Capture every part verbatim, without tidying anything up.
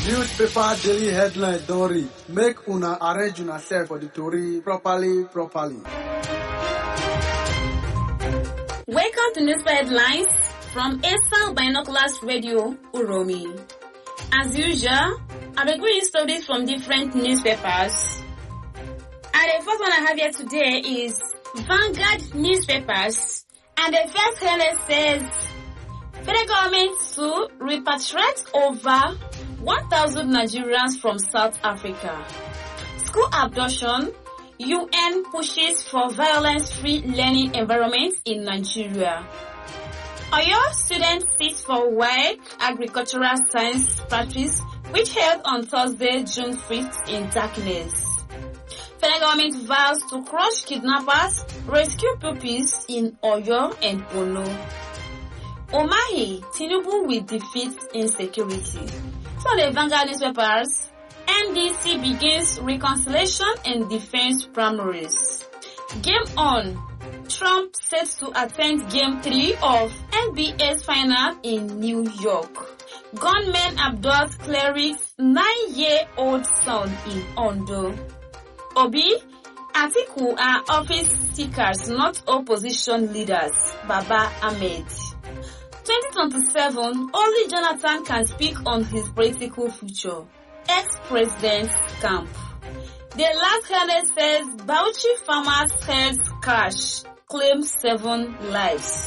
Newspaper daily headline don read. Make una arrange una self for the tori properly, properly. Welcome to Newspaper Headlines from Esau Binoculars Radio, Uromi. As usual, I'll be bringing stories from different newspapers. And the first one I have here today is Vanguard newspapers. And the first headline says, federal government to repatriate over one thousand Nigerians from South Africa. School abduction, U N pushes for violence-free learning environments in Nigeria. Oyo students sit for W A E C Agricultural Science Practice, which held on Thursday, June fifth in darkness. Federal government vows to crush kidnappers, rescue pupils in Oyo and Ono. Omahi, Tinubu will defeat insecurity. So the Vanguard newspapers, N D C begins reconciliation and defense primaries. Game on. Trump set to attend game three of N B A's final in New York. Gunmen abduct cleric's nine-year-old son in Ondo. Obi, Atiku are office seekers, not opposition leaders. Baba Ahmed. twenty twenty-seven, only Jonathan can speak on his political future. Ex-president camp. The last headline says Bauchi farmers health crash, claims seven lives.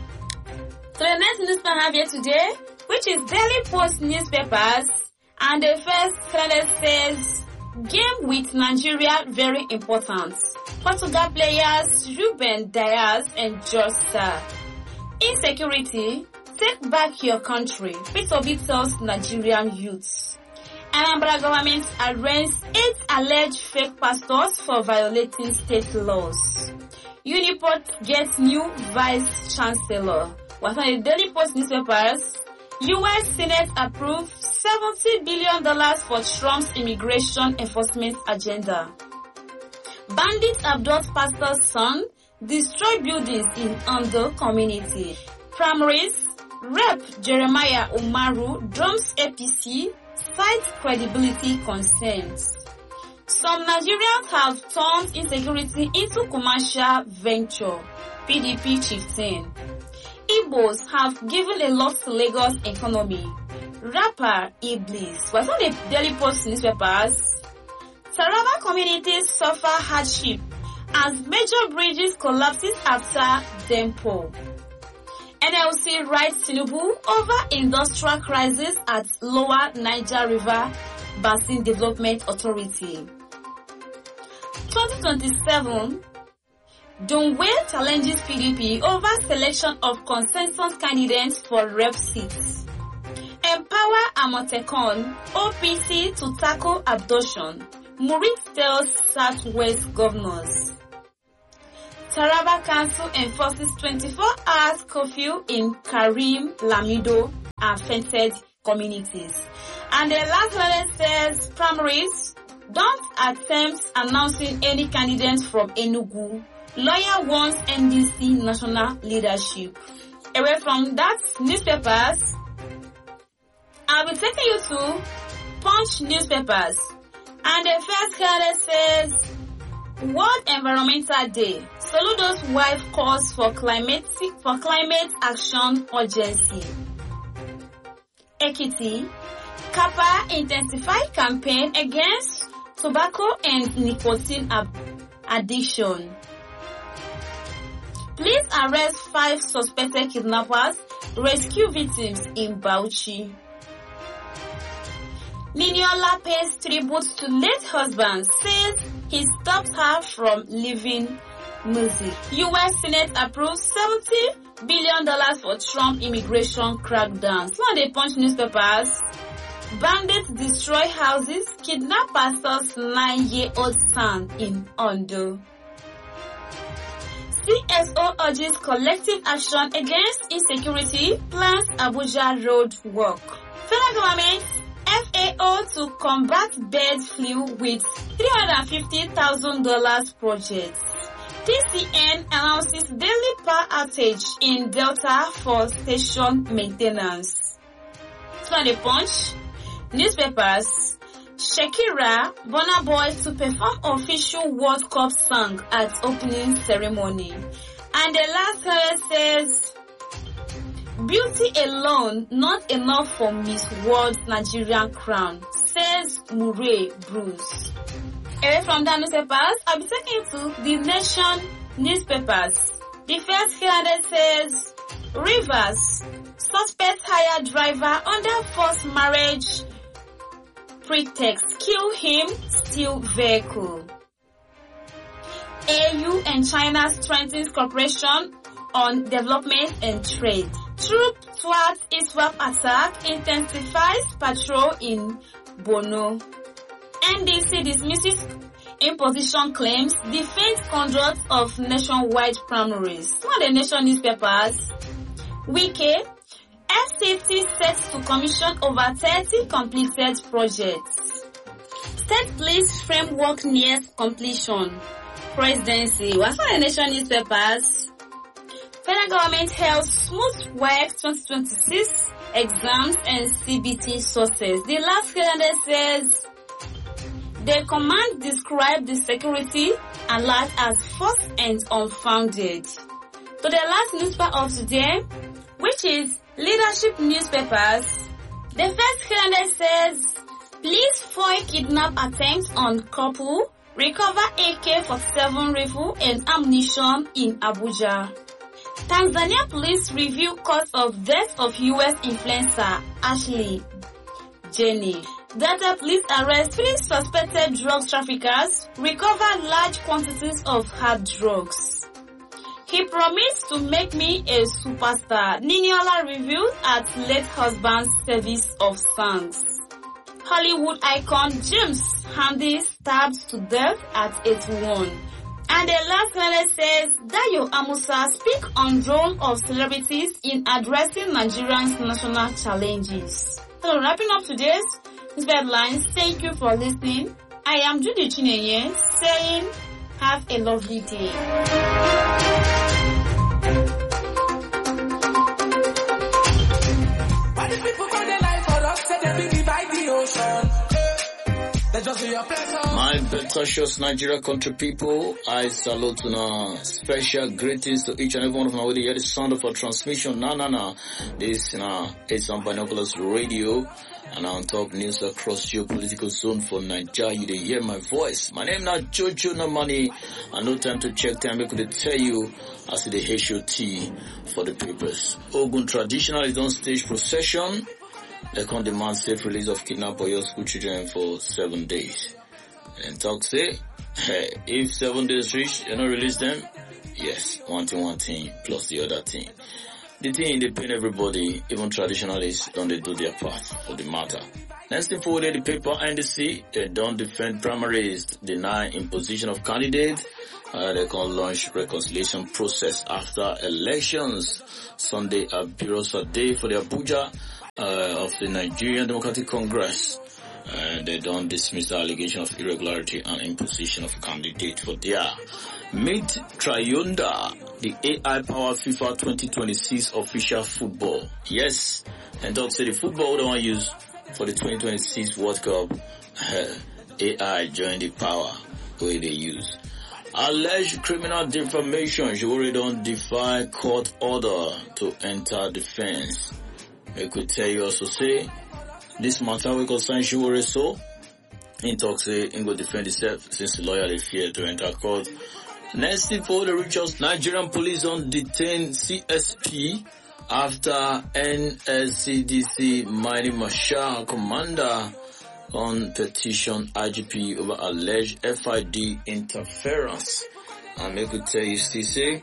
So the next newspaper I have here today, which is Daily Post newspapers, and the first headline says game with Nigeria very important. Portugal players Ruben Dias and Josta. Insecurity, take back your country. Peter Obi tells Nigerian youths. Anambra government arrests eight alleged fake pastors for violating state laws. Uniport gets new vice chancellor. What's on the Daily Post newspapers? U S Senate approved seventy billion dollars for Trump's immigration enforcement agenda. Bandits abduct pastor's son, destroy buildings in Ondo community. Primaries, Rep Jeremiah Umaru drums A P C, cites credibility concerns. Some Nigerians have turned insecurity into commercial venture. P D P chieftain. Igbos have given a lot to Lagos economy. Rapper Iblis. What's on the Daily Post newspapers? Taraba communities suffer hardship as major bridges collapses after Dempo. N L C writes Tinubu over industrial crisis at Lower Niger River Basin Development Authority. twenty twenty-seven, Dongwe challenges P D P over selection of consensus candidates for rep seats. Empower Amotekon, O P C to tackle abduction. Murit tells Southwest governors. Taraba Council enforces twenty-four hours curfew in Karim, Lamido, affected communities. And the last one says primaries, don't attempt announcing any candidates from Enugu. Lawyer warns N D C national leadership. Away from that, newspapers, I'll be taking you to Punch newspapers. And the first headline says, World Environmental Day. Soludo's wife calls for climate for climate action urgency. Ekiti, Kappa intensify campaign against tobacco and nicotine ab- addiction. Police arrest five suspected kidnappers, rescue victims in Bauchi. Niniola pays tribute to late husband, says he stopped her from leaving music. U S Senate approves seventy billion dollars for Trump immigration crackdown. So on the Punch newspapers, bandits destroy houses, kidnap pastor's nine-year-old son in Ondo. C S O urges collective action against insecurity, plans Abuja road work. Federal government F A O to combat bird flu with three hundred fifty thousand dollars project. P C N announces daily power outage in Delta for station maintenance. So on the Punch, newspapers, Shakira, Burna Boy to perform official World Cup song at opening ceremony. And the last headline says, beauty alone not enough for Miss World Nigerian crown, says Murray Bruce. Away from the newspapers, I'll be taking to the Nation newspapers. The first headline says, Rivers, suspect hire driver under forced marriage pretext, kill him, steal vehicle. A U and China strengthens cooperation on development and trade. Troop thwart ISWAP attack, intensifies patrol in Borno. N D C dismisses imposition claims, defends conduct of nationwide primaries. One of the nation newspapers, Wike, F C C sets to commission over thirty completed projects. State police framework nears completion. Presidency. What's one of the nation newspapers? Federal government held smooth work twenty twenty-six exams and C B T sources. The last calendar says, the command described the security alert as false and unfounded. So the last newspaper of today, which is Leadership newspapers, the first calendar says, police foil kidnap attempts on couple, recover A K forty-seven rifle and ammunition in Abuja. Tanzania police review cause of death of U S influencer Ashley Jenny. Delta police arrest three suspected drug traffickers, recover large quantities of hard drugs. He promised to make me a superstar. Niniola revealed at late husband's service of songs. Hollywood icon James Handy stabbed to death at eighty-one. And the last one says, Dayo Amusa speak on role of celebrities in addressing Nigerians' national challenges. So wrapping up today's headlines, thank you for listening. I am Judy Chinenye saying, have a lovely day. My precious Nigeria country people, I salute now. Special greetings to each and every one of my way. Hear the sound of our transmission. Nah, nah, nah. This now it's on Binoculars Radio and on top news across geopolitical zone for Nigeria. You dey hear my voice. My name now Jojo Namani. And no time to check time. I could tell you as the H O T for the papers. Ogun traditionally don't stage procession. They can demand safe release of kidnapped Oyo school children for seven days. And talk say, hey, if seven days reach, you don't release them? Yes, one thing, one thing, plus the other thing. The thing they pain everybody, even traditionalists, don't they do their part for the matter. Next thing forward, the paper N D C, they don't defend primaries, deny imposition of candidates. Uh, they can launch reconciliation process after elections. Sunday, a bureau's day for the Abuja. Uh, of the Nigerian Democratic Congress. Uh, they don't dismiss the allegation of irregularity and imposition of candidate for their Meet Triunda, the A I-powered FIFA twenty twenty-six official football. Yes, and don't say the football they want to use for the twenty twenty-six World Cup. Uh, A I joined the power where they use. Alleged criminal defamation. You already don't defy court order to enter defense. I could tell you also say, this matter we concern Shiwore so, in talk say, in go defend himself since the lawyer they fear to enter court. Next thing for the richest, Nigerian police on detain C S P after N S C D C Mighty Marshal commander on petition I G P over alleged F I D interference. And I could tell you, C C,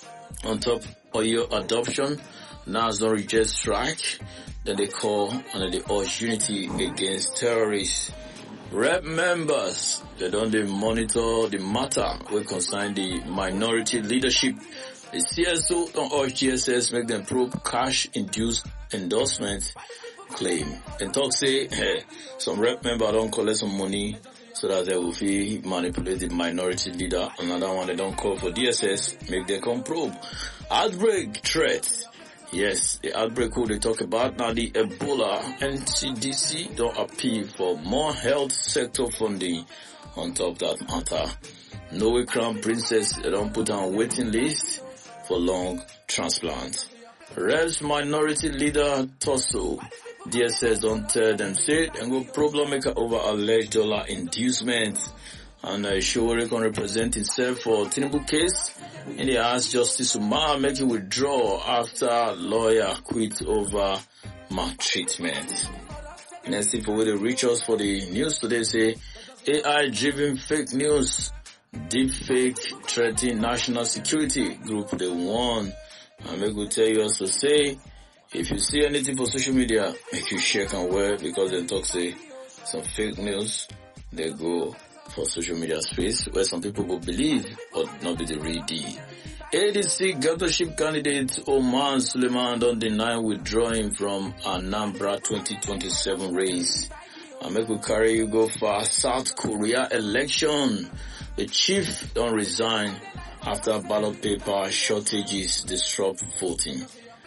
on top of your adoption, now don't reject strike, then they call and they urge unity against terrorists. Rep members, they don't they monitor the matter will concern the minority leadership. The C S O don't urge G S S make them probe cash-induced endorsement claim. And talk say, hey, some rep member don't collect some money so that they will be manipulate the minority leader. Another one they don't call for D S S, make them come probe. Outbreak threat. Yes, the outbreak who they talk about now, the Ebola. N C D C don't appeal for more health sector funding on top of that matter. Norway Crown Princess don't put on waiting list for lung transplant. Revs Minority Leader Tosso, D S S don't tell them say and go problem maker over alleged dollar inducement. And uh, Showore can represent himself for Tinubu case. And they asked Justice Umar make it withdraw after lawyer quit over maltreatment. Next people will reach us for the news today say A I driven fake news, deep fake threatening national security group they won. And make will tell you also say if you see anything for social media, make you check and wear because they talk say some fake news they go for social media space where some people will believe but not be the real deal. A D C governorship candidate Oman Suleiman don't deny withdrawing from Anambra twenty twenty-seven race. And make we carry you go for South Korea election. The chief don't resign after ballot paper shortages disrupt voting.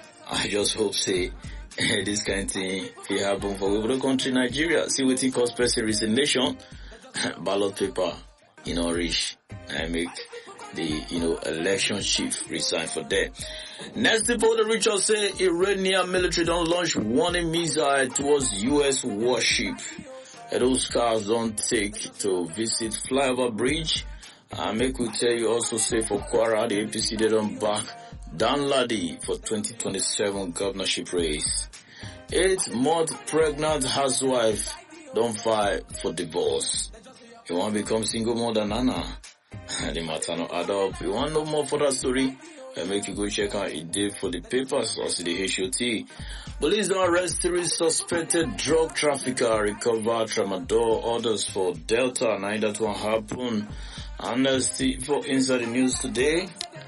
I just hope say this kind of thing will happen for the country Nigeria. See what it costs person resignation. Ballot paper, you know, reach and make the, you know, election chief resign for that. Next report, the Richard say Iranian military don't launch warning missile towards U S warship. And those cars don't take to visit flyover bridge. And make we tell you also say for Kwara, the A P C they don't back Dan Ladi for twenty twenty-seven governorship race. Eight month pregnant housewife don't fight for divorce. You want to become single mother, Nana? The matter no add up. You want no more for that story? I make you go check out it did for the papers or see the H O T. Police arrest three suspected drug trafficker, recover tramadol, orders for Delta, and that one happen. And uh, see for inside the news today,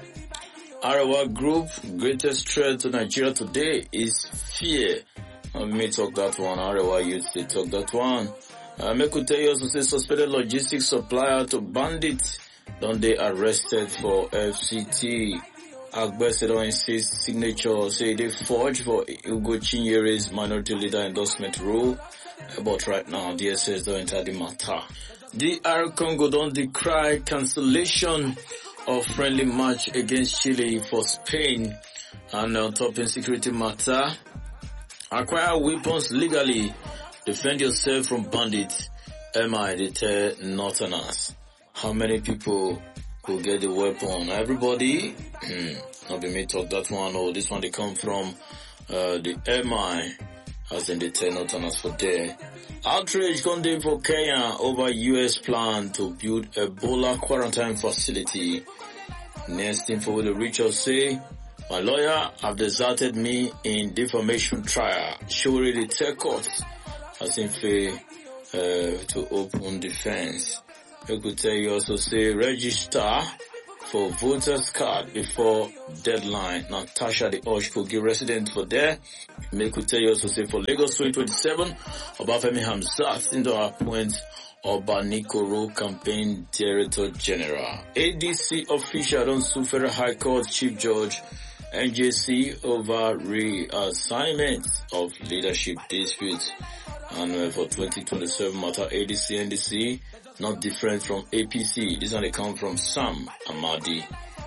Arewa Group, greatest threat to Nigeria today is fear. Let me talk that one. Arewa youth, they talk that one. Uh, me could tell you also say suspected logistics supplier to bandits. Don't they arrested for F C T? Agbese don't insist signature say they forged for Ugo Chinyere's minority leader endorsement rule. But right now, D S S don't enter the matter. D R Congo don't decry cancellation of friendly match against Chile for Spain. And on top insecurity matter, acquire weapons legally. Defend yourself from bandits. M I deter northerners. How many people could get the weapon? Everybody? Not be me talk that one. Oh, this one they come from uh, the M I as in deter northerners for there. Outrage condemned for Kenya over U S plan to build Ebola quarantine facility. Next info the Richard say, my lawyer have deserted me in defamation trial. Surely the tech court as in fair uh, to open defense. I could tell you also say register for voters card before deadline. Natasha the Oshkogi resident for there. I could tell you also say for Lagos twenty twenty-seven, Obafemi Hamzat into appoint Obanikoro campaign director general. A D C official don't sue Federal High Court Chief Judge N J C over reassignment of leadership disputes. And uh, for twenty twenty-seven matter, A D C N D C not different from A P C. This one they come from Sam Amadi.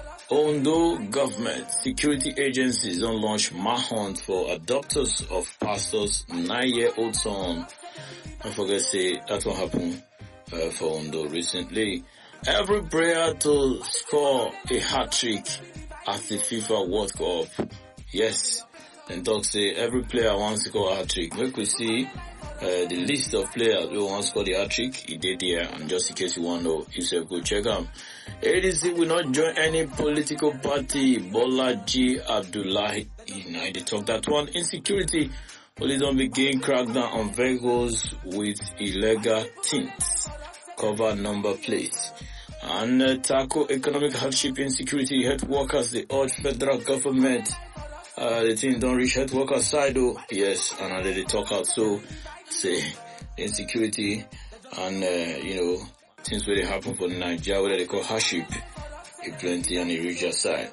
Ondo government security agencies don't launch manhunt for adopters of pastors' nine-year-old son. I forget say that what happened uh, for Ondo recently. Every prayer to score a hat-trick at the FIFA World Cup. Yes, and talk say every player wants to score a hat-trick. Make we see uh, the list of players who want to score the hat-trick. He did there, and just in case you want to know, you say go check them. A D C will not join any political party. Bolaji Abdullahi, you know, they talk that one. Insecurity, police don't begin crackdown on vehicles with illegal tints, cover number plates. And uh, tackle economic hardship, insecurity, health workers, they urge federal government. Uh, the thing don't reach health workers side though. Yes, and uh, they talk out so, say, insecurity and, uh, you know, things where they happen for Nigeria, where they call hardship, it plenty on the regional side.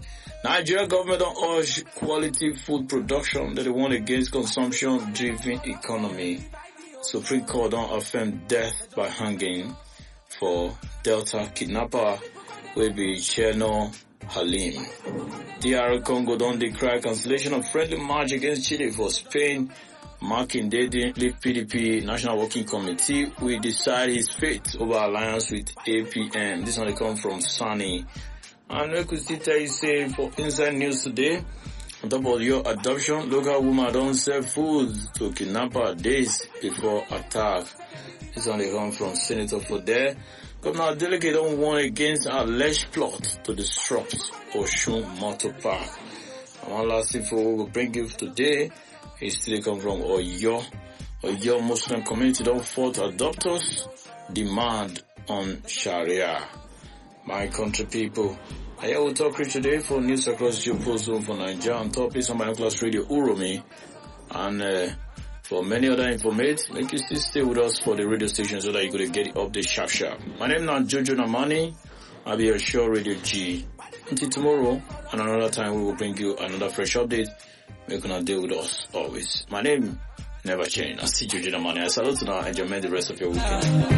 Nigeria government don't urge quality food production that they want against consumption-driven economy. Supreme Court don't affirm death by hanging for Delta kidnapper will be Cherno Halim. D R Congo don't decry cancellation of friendly match against Chile for Spain. Marking they didn't leave P D P National Working Committee will decide his fate over alliance with A P M. This one come from Sunny. And we could still tell you say for inside news today, on top of your adoption, local woman don't sell food to kidnapper days before attack. This one come from Senator for there. Governor Adeleke don't warn against an alleged plot to disrupt Osun Motor Park. And one last info we will bring you today is still come from Oyo. Oyo Muslim community don't fault adopters demand on Sharia. My country people, I will talk to you today for news across the post zone for Nigeria on top is on Binoculars Radio Uromi. And uh, for many other information, make you still stay with us for the radio station so that you could get the update sharp sharp. My name is Jojo Namani. I'll be your show Radio G. Until tomorrow and another time we will bring you another fresh update. Make you deal with us always. My name never change. I see Jojo Namani. I salute you now and enjoy the rest of your weekend.